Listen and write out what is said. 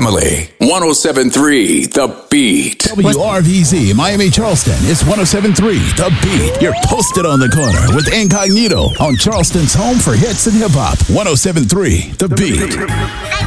family. 107.3 The Beat. WRVZ Miami Charleston. It's 107.3 The Beat. You're posted on the corner with Incognito on Charleston's home for hits and hip hop. 107.3 The Beat.